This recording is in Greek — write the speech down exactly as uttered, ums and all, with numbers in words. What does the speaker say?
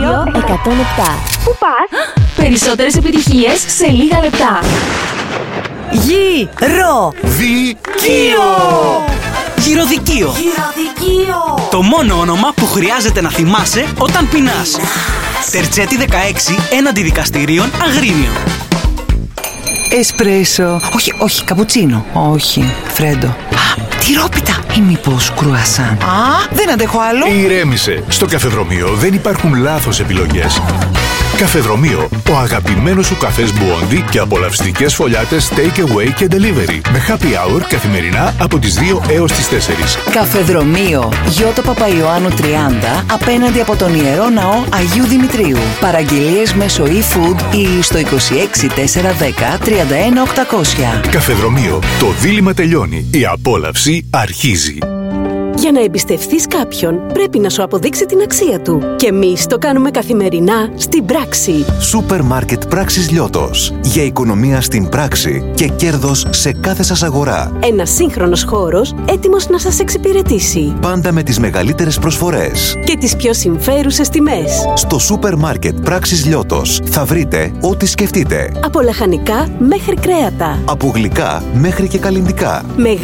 Ράδιο εκατόν επτά. Πού πας? Περισσότερες επιτυχίες σε λίγα λεπτά. Γη, ρο, Δικείο! γυροδικείο. Γυροδικείο. Το μόνο όνομα που χρειάζεται να θυμάσαι όταν πεινάς. Τερτσέτη δεκαέξι έναντι δικαστηρίων Αγρίνιο. Εσπρέσο. Όχι, όχι, καπουτσίνο. Όχι, φρέντο. Α, τυρόπιτα. Ή μήπως κρουασάν. Α, δεν αντέχω άλλο. Ηρέμησε. Στο καφεδρομείο δεν υπάρχουν λάθος επιλογές. Καφεδρομείο, ο αγαπημένος σου καφές Μπουόντι και απολαυστικές φωλιάτες take away και delivery. Με happy hour καθημερινά από τις δύο έως τις τέσσερις. Καφεδρομείο, Γιώτο Παπαϊωάννου τριάντα, απέναντι από τον Ιερό Ναό Αγίου Δημητρίου. Παραγγελίες μέσω e-food ή στο είκοσι έξι τετρακόσια δέκα τριάντα ένα οκτακόσια. Καφεδρομείο, το δίλημμα τελειώνει. Η απόλαυση αρχίζει. Για να εμπιστευτείς κάποιον, πρέπει να σου αποδείξει την αξία του. Και εμείς το κάνουμε καθημερινά στην πράξη. Σούπερ μάρκετ Πράξης Λιώτος. Για οικονομία στην πράξη και κέρδος σε κάθε σας αγορά. Ένας σύγχρονος χώρος έτοιμος να σας εξυπηρετήσει. Πάντα με τις μεγαλύτερες προσφορές. Και τις πιο συμφέρουσες τιμές. Στο σούπερ μάρκετ Πράξης Λιώτος θα βρείτε ό,τι σκεφτείτε. Από λαχανικά μέχρι κρέατα. Από γλυκά μέχρι και καλλυντικά.